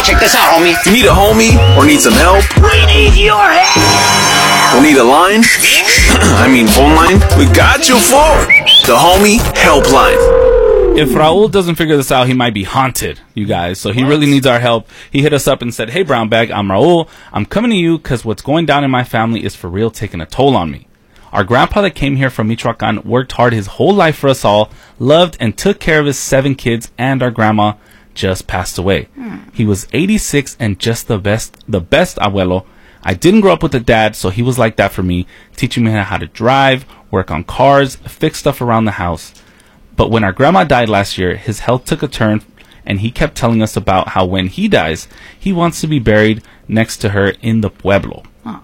check this out, homie. You need a homie or need some help? We need your help. Or need a line? I mean phone line? We got you for the Homie Helpline. If Raul doesn't figure this out, he might be haunted, you guys. So he really needs our help. He hit us up and said, "Hey, Brown Bag, I'm Raul. I'm coming to you because what's going down in my family is for real taking a toll on me. Our grandpa that came here from Michoacan worked hard his whole life for us all, loved and took care of his 7 kids, and our grandma just passed away. He was 86 and just the best abuelo. I didn't grow up with a dad, so he was like that for me, teaching me how to drive, work on cars, fix stuff around the house. But when our grandma died last year, his health took a turn, and he kept telling us about how when he dies, he wants to be buried next to her in the pueblo.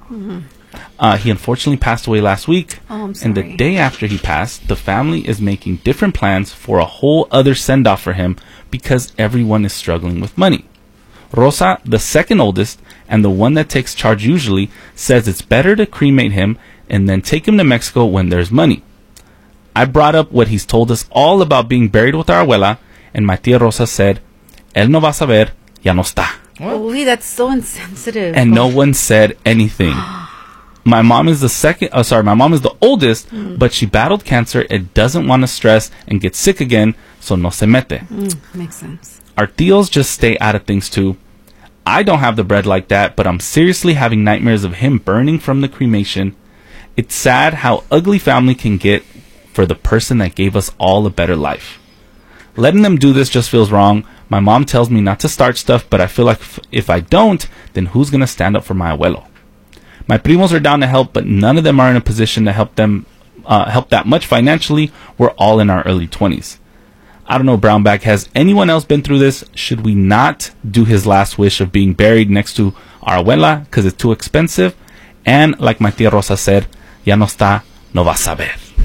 He unfortunately passed away last week, and the day after he passed, the family is making different plans for a whole other send-off for him because everyone is struggling with money. Rosa, the second oldest, and the one that takes charge usually, says it's better to cremate him and then take him to Mexico when there's money. I brought up what he's told us all about being buried with our abuela, and my tia Rosa said, "Él no va a saber, ya no está." Holy, that's so insensitive. And no one said anything. My mom is the oldest, but she battled cancer and doesn't want to stress and get sick again, so no se mete. Makes sense. Our tios just stay out of things too. I don't have the bread like that, but I'm seriously having nightmares of him burning from the cremation. It's sad how ugly family can get for the person that gave us all a better life. Letting them do this just feels wrong. My mom tells me not to start stuff, but I feel like if I don't, then who's going to stand up for my abuelo? My primos are down to help, but none of them are in a position to help them help that much financially. We're all in our early 20s. I don't know, Brownback, has anyone else been through this? Should we not do his last wish of being buried next to our abuela because it's too expensive? And like my tia Rosa said, ya no está, no va a saber.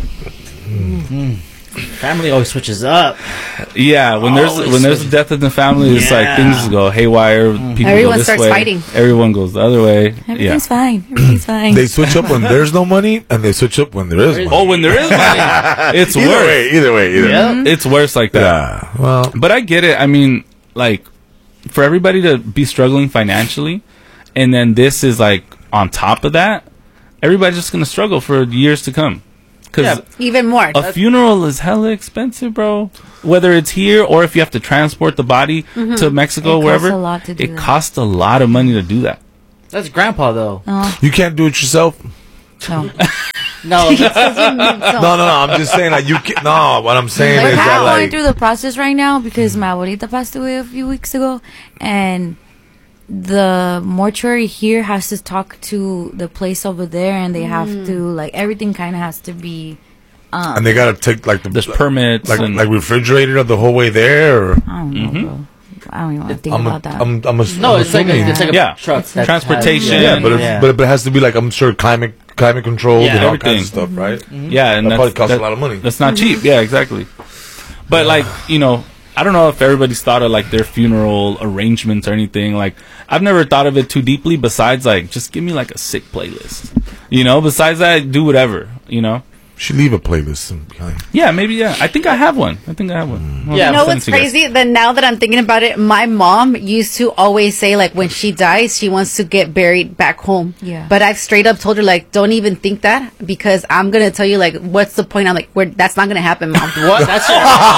Family always switches up. Yeah, when there's a death in the family, it's like things go haywire. People Everyone go this starts way. Fighting. Everyone goes the other way. Everything's fine. Everything's fine. They switch up when there's no money, and they switch up when there is money. Oh, when there is money, it's worse. Either way. It's worse like that. Yeah. Well, but I get it. I mean, like, for everybody to be struggling financially, and then this is like on top of that, everybody's just gonna struggle for years to come. Because even more. A funeral is hella expensive, bro. Whether it's here or if you have to transport the body to Mexico, wherever, it costs a lot of money to do that. That's grandpa, though. You can't do it yourself. No. No. I'm just saying, like, you can't. No, what I'm saying We're is kind that, of like, going through the process right now because my abuelita passed away a few weeks ago, and the mortuary here has to talk to the place over there, and they have to, like, everything kind of has to be and they gotta take like there's permits, like refrigerated the whole way there. Or? I don't know, bro. I don't even want to think about that. It's like a truck. Transportation. But it has to be like, I'm sure, climate controlled and all kinds of stuff, right? Yeah, and that probably costs a lot of money. That's not cheap. Yeah, exactly. But like, you know, I don't know if everybody's thought of like their funeral arrangements or anything. Like, I've never thought of it too deeply. Besides, like, just give me like a sick playlist. You know. Besides that, do whatever. You know. Should leave a playlist behind. Yeah, maybe. Yeah, I think I have one. Well, you know what's crazy? Then now that I'm thinking about it, my mom used to always say, like, when she dies, she wants to get buried back home. Yeah. But I've straight up told her, like, don't even think that, because I'm gonna tell you, like, what's the point? I'm like, that's not gonna happen, Mom. What? That's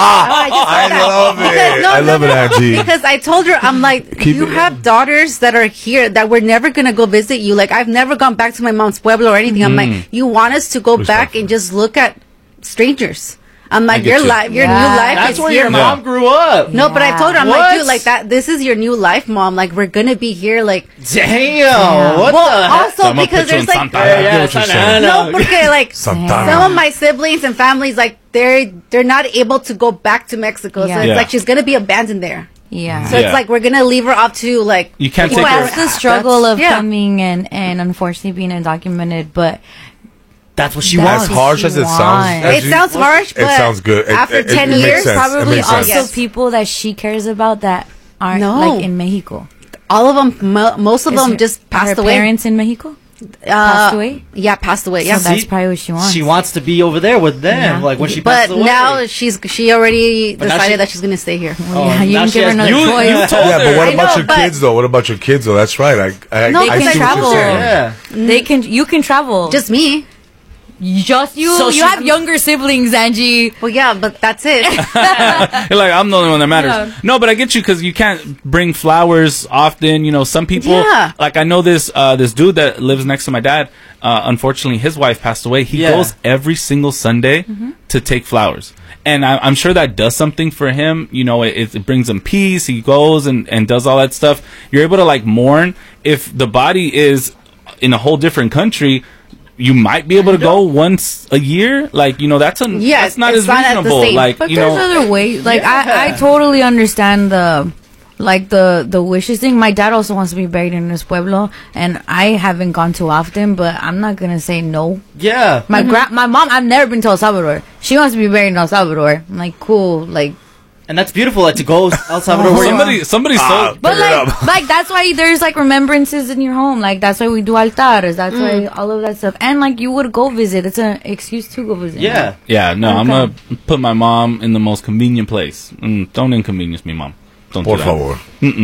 I love it, Angie. Because I told her, I'm like, you have daughters that are here that we're never gonna go visit you. Like, I've never gone back to my mom's pueblo or anything. I'm like, you want us to go back and just look at strangers. I'm like, your new life That's is where here, your Mom. mom grew up. No, but I told her, I'm What? like, dude, like that. This is your new life, Mom. Like, we're gonna be here, like. Damn. What Well, the heck? also because there's like, no, porque like some of my siblings and families, like they're not able to go back to Mexico, so it's like she's gonna be abandoned there. Yeah. So it's like we're gonna leave her off to like. You can't take her. That's the struggle of coming and unfortunately being undocumented, but. That's what she wants. As harsh as it sounds. It sounds harsh, but it sounds good. After 10 years, probably also sense. people that she cares about that aren't like in Mexico. All of them, most of them just passed her away. Parents in Mexico? Passed away? Yeah, passed away. Yeah, So that's probably what she wants. She wants to be over there with them, Yeah. like when she but passes away. now she already But now decided she- that she's gonna stay here. Yeah, you now can she give her has- another You choice. told Yeah, but what I about know, your but- kids though? What about your kids though? That's right. I No, I they see can what travel. you're saying. Yeah. You can travel. Just me. Just you. So you she- have younger siblings, Angie. Well, yeah, but that's it. You're like, I'm the only one that matters. Yeah. No, but I get you because you can't bring flowers often. You know, some people, Yeah. like I know this dude that lives next to my dad. Unfortunately, his wife passed away. He Yeah. goes every single Sunday to take flowers. And I'm sure that does something for him. You know, it brings him peace. He goes and does all that stuff. You're able to like mourn. If the body is in a whole different country, you might be able to go once a year. Like, you know, that's Yeah, that's not it's as not at the reasonable. same. Like, But you there's know, other ways. Like I totally understand the wishes thing. My dad also wants to be buried in this pueblo, and I haven't gone too often, but I'm not gonna say no. Yeah. My my mom, I've never been to El Salvador. She wants to be buried in El Salvador. I'm like, cool, like. And that's beautiful, like to go El Salvador. where you- somebody sold. But Pick it up. like that's why there's like remembrances in your home. Like that's why we do altares. That's why all of that stuff. And like you would go visit. It's an excuse to go visit. Yeah. Yeah, no, I'm Okay. gonna put my mom in the most convenient place. Don't inconvenience me, mom. Don't Por do that. favor.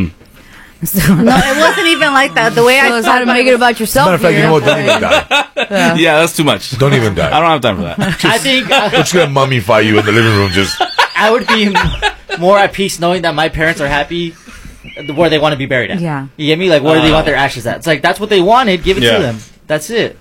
No, it wasn't even like that. The way I So it's how to make it about yourself. Matter of fact, you here. know what? Don't even die. Yeah, that's too much. Don't even I die. don't have time for that. I think We're just gonna mummify you in the living room. Just I would be more at peace knowing that my parents are happy where they want to be buried at. Yeah. You get me? Like, where do they want their ashes at? It's like, that's what they wanted. Give it Yeah. to them. That's it.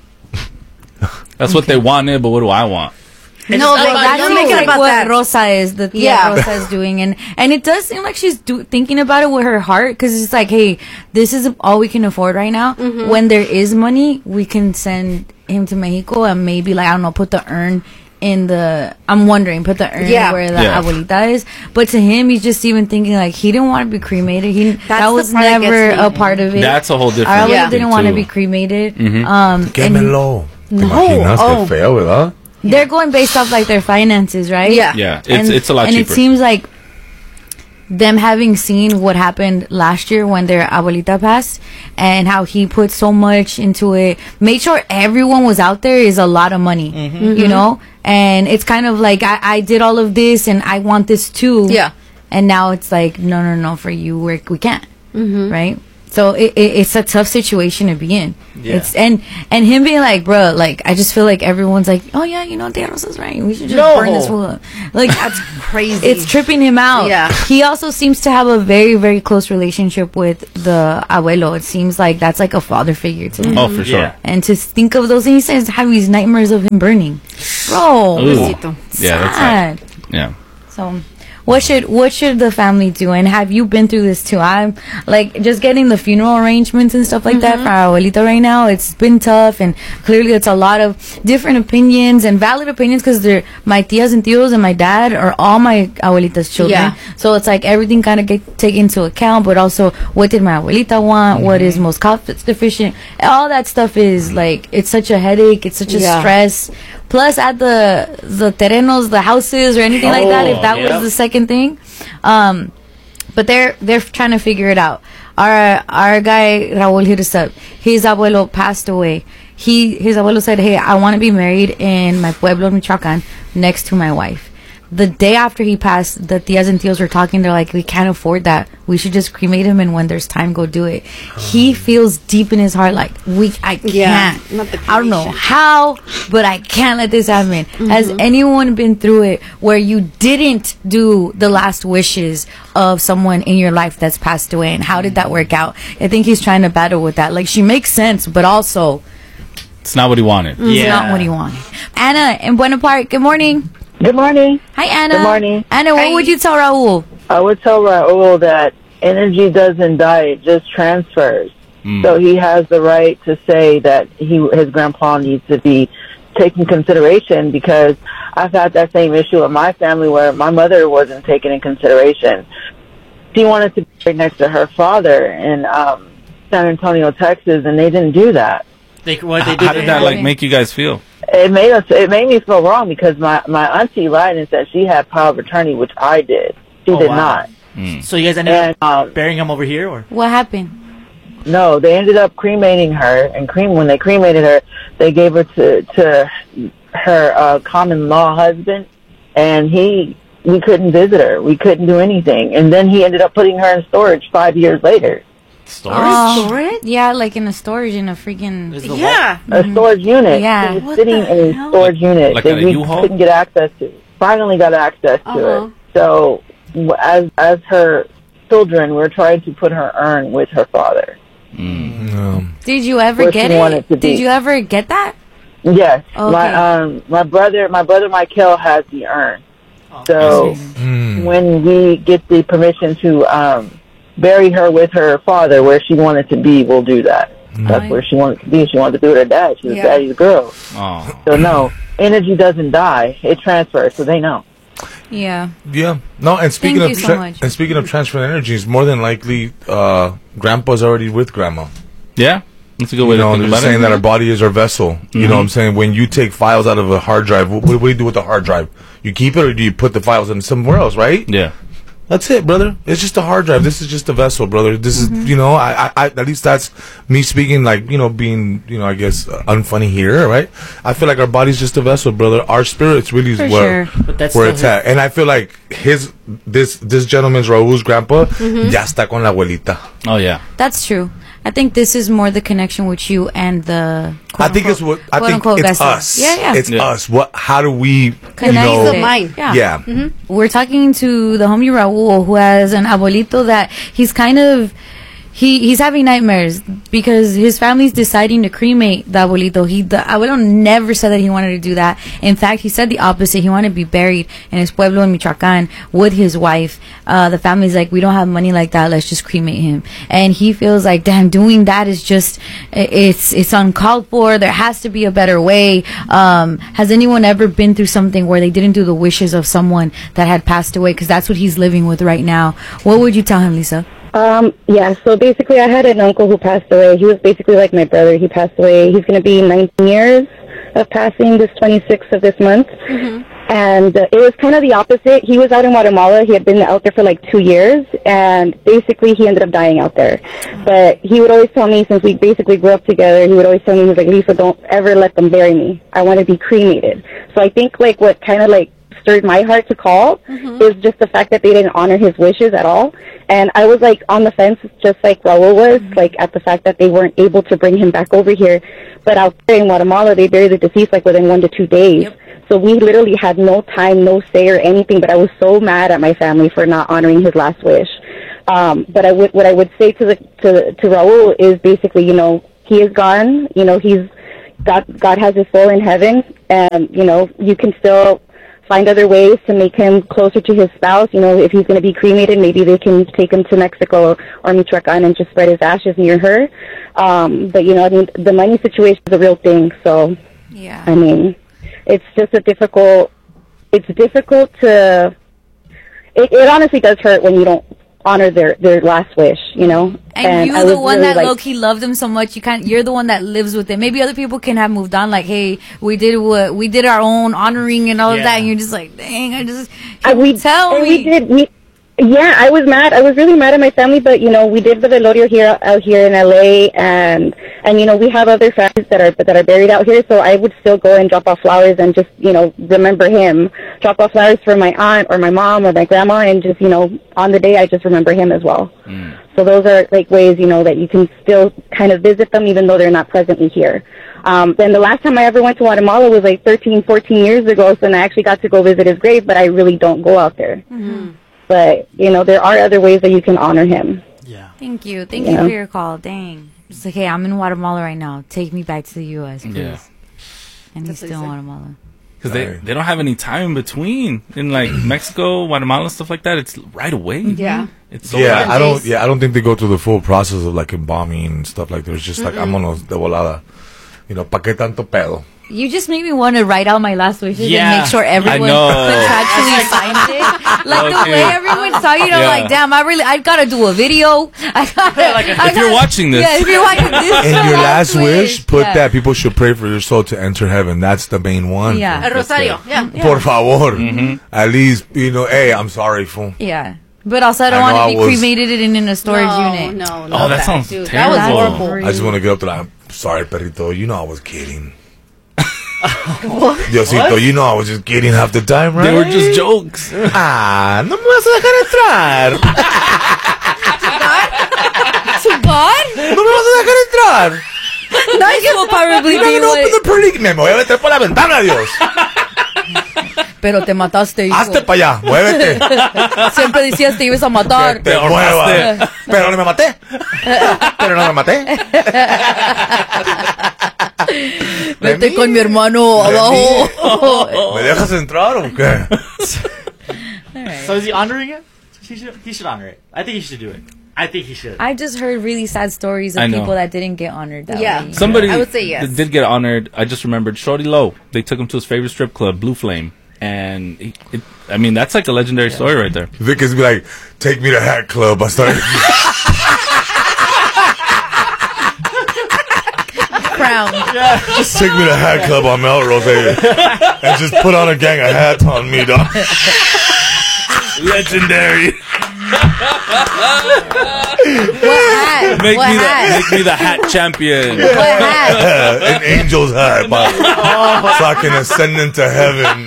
That's what they wanted, but what do I want? no, not but about that's That's you. make it like about what that. Rosa is, the tia Yeah. Rosa is doing, and it does seem like she's thinking about it with her heart, because it's like, hey, this is all we can afford right now. When there is money, we can send him to Mexico and maybe, like, I don't know, put the urn in the. I'm wondering, put the urn Yeah. where the Yeah. abuelita is. But to him, he's just even thinking like he didn't want to be cremated. That the was part that never gets me. a part of it. That's a whole different. Our abuelita Yeah. didn't thing, want to too. be cremated. quémelo. ¿Te No, imaginas? oh. Qué feo, ¿verdad? They're going based off like their finances, right? Yeah. Yeah, it's a lot and cheaper. it seems like them having seen what happened last year when their abuelita passed and how he put so much into it, made sure everyone was out there, is a lot of money, you know? And it's kind of like, I did all of this and I want this too. Yeah. And now it's like, no, for you, we can't. Right? So it's a tough situation to be in. Yeah. It's and him being like, bro, like I just feel like everyone's like, oh yeah, you know, Tia Rosa's right. We should just burn this fool up. Like that's crazy. It's tripping him out. Yeah. He also seems to have a very, very close relationship with the abuelo. It seems like that's like a father figure to him. Oh, for sure. Yeah. And to think of those things, he says having these nightmares of him burning. Bro, Ooh. Pobrecito. Yeah, that's sad. sad. Yeah. So, what should the family do? And have you been through this too? I'm like just getting the funeral arrangements and stuff like that for our abuelita right now. It's been tough, and clearly it's a lot of different opinions and valid opinions because they're my tias and tios and my dad are all my abuelita's children. Yeah. So it's like everything kind of get taken into account, but also what did my abuelita want? What is most cost deficient? All that stuff is like it's such a headache. It's such a Yeah. stress. Plus, at the terrenos, the houses, or anything like that, if that yeah. was the second thing, but they're trying to figure it out. Our guy Raúl hit us up. His abuelo passed away. His abuelo said, "Hey, I want to be married in my pueblo, Michoacán, next to my wife." The day after he passed, the tias and tios were talking. They're like, "We can't afford that. We should just cremate him, and when there's time, go do it." He feels deep in his heart like, I Yeah, can't. not the I don't know cremation. how, but I can't let this happen. Has anyone been through it where you didn't do the last wishes of someone in your life that's passed away, and how did that work out? I think he's trying to battle with that. Like, she makes sense, but also It's not what he wanted. it's not what he wanted. Anna in Buena Park, good morning. Good morning. Hi, Anna. Good morning. Anna, what would you tell Raul? I would tell Raul that energy doesn't die; it just transfers. So he has the right to say that his grandpa needs to be taken consideration, because I've had that same issue with my family where my mother wasn't taken in consideration. She wanted to be right next to her father in San Antonio, Texas, and they didn't do that. How did that like make you guys feel? It made me feel wrong, because my auntie lied and said she had power of attorney, which I did. She did wow. not. So you guys ended And up burying him over here, or? What happened? No, they ended up cremating her, and when they cremated her, they gave her to her common law husband, and we couldn't visit her. We couldn't do anything. And then he ended up putting her in storage 5 years later. Storage? Yeah, like in a storage in a freaking... A storage unit. Yeah. She was sitting in a storage unit Like that at a we U-Haul? couldn't get access to. Finally got access to it. So as her children, we're trying to put her urn with her father. Did you ever get it? Did you ever get that? Yes. Okay. My brother Michael has the urn. So when we get the permission to bury her with her father where she wanted to be, we'll do that. That's where she wanted to be. She wanted to be with her dad. She was daddy's girl. Oh. So no, energy doesn't die. It transfers, so they know. Yeah. Yeah. No, and speaking Thank of you so much. speaking of transferring energies, more than likely, Grandpa's already with Grandma. Yeah. That's a good way to think they're about saying it. that our body is our vessel. You know what I'm saying? When you take files out of a hard drive, what do you do with the hard drive? You keep it, or do you put the files in somewhere else, right? Yeah. That's it, brother. It's just a hard drive. This is just a vessel, brother. This is, I at least that's me speaking, like, being, I guess, unfunny here, right? I feel like our body's just a vessel, brother. Our spirits really is where it's at. And I feel like this gentleman's Raul's grandpa, ya está con la abuelita. Oh, yeah. That's true. I think this is more the connection with you and the. I think it's us. Yeah. It's us. How do we connect? Mind. Yeah. We're talking to the homie Raul, who has an abuelito that he's kind of. He's having nightmares because his family's deciding to cremate the abuelito. The abuelo never said that he wanted to do that. In fact, he said the opposite. He wanted to be buried in his pueblo in Michoacan with his wife. The family's like, we don't have money like that. Let's just cremate him. And he feels like, damn, doing that is just, it's uncalled for. There has to be a better way. Has anyone ever been through something where they didn't do the wishes of someone that had passed away? Because that's what he's living with right now. What would you tell him, Lisa? Yeah, so basically I had an uncle who passed away. He was basically like my brother. He passed away. He's going to be 19 years of passing this 26th of this month. And it was kind of the opposite. He was out in Guatemala. He had been out there for like 2 years, and basically he ended up dying out there. But he would always tell me, since we basically grew up together, he would always tell me, he was like, Lisa, don't ever let them bury me. I want to be cremated. So I think like what kind of like stirred my heart to call is just the fact that they didn't honor his wishes at all. And I was like on the fence, just like Raul was, like at the fact that they weren't able to bring him back over here. But out there in Guatemala, they buried the deceased like within 1 to 2 days. So we literally had no time, no say or anything. But I was so mad at my family for not honoring his last wish. But what I would say to Raul is basically, he is gone. He's God has his soul in heaven, and you can still find other ways to make him closer to his spouse. If he's going to be cremated, maybe they can take him to Mexico or Michoacan and just spread his ashes near her. But, I mean, the money situation is a real thing. So, I mean, it's just it's difficult to, it honestly does hurt when you don't honor their last wish, And you're the one that low-key loved them so much. You're the one that lives with it. Maybe other people can have moved on. Like, hey, we did our own honoring and all of that. And you're just like, dang, Yeah, I was mad. I was really mad at my family, but we did the velorio out here in LA, and we have other families that are buried out here. So I would still go and drop off flowers and just remember him. Drop off flowers for my aunt or my mom or my grandma, and just on the day I just remember him as well. So those are like ways that you can still kind of visit them even though they're not presently here. Then the last time I ever went to Guatemala was like 13, 14 years ago, so I actually got to go visit his grave, but I really don't go out there. But, there are other ways that you can honor him. Yeah. Thank you. Thank you for your call. Dang. It's like, hey, I'm in Guatemala right now. Take me back to the U.S., please. Yeah. And he's still in Guatemala. Because they don't have any time in between. In, like, Mexico, Guatemala, stuff like that, it's right away. Yeah. It's so I don't think they go through the full process of, like, embalming and stuff like that. It's just like, vámonos de volada. ¿Pa qué tanto pedo? You just made me want to write out my last wishes and make sure everyone contractually signs it. Like the way everyone's talking, like, damn, I gotta do a video. If you're watching this. Yeah, if you're watching this. And your last wish, put that people should pray for your soul to enter heaven. That's the main one. Yeah. El Rosario. Yeah. Por favor. At least, hey, I'm sorry, fool. Yeah. But also, I don't I know want I to be was- cremated in a storage unit. No, Oh, that sounds dude. terrible. That was horrible. I just want to get up to that. Sorry, Perrito. You know I was kidding. Diosito, you know I was just kidding half the time, right? They were just jokes. Ah, no me vas a dejar entrar. To God? No me vas a dejar entrar. No, you will probably You're not be gonna open like, the pearly. Me voy a meter por la ventana, Dios. pero te mataste, hijo. Hazte para allá, muévete. Siempre decías te ibas a matar. Te muevas. Pero no me maté. Pero no me maté. Vete con mi hermano abajo. ¿Me dejas entrar o qué? So is he honoring it? He should honor it. I think he should do it. I think he should. I just heard really sad stories I of know. people that didn't get honored that Yeah. way. Somebody I would say yes. that did get honored. I just remembered Shorty Low. They took him to his favorite strip club, Blue Flame. And, I mean, that's like a legendary story right there. Vic is be like, take me to Hat Club. I started. Crown. Just take me to Hat Club on Melrose, and just put on a gang of hats on me, dog. Legendary. What hat? Make What me hat? make me the hat champion. What hat? An angel's hat, so I can ascend into heaven.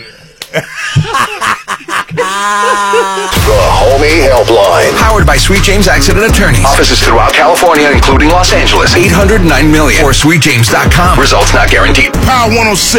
The Homie Helpline. Powered by Sweet James Accident Attorneys. Offices throughout California, including Los Angeles. 809 million or sweetjames.com. Results not guaranteed. Power 106.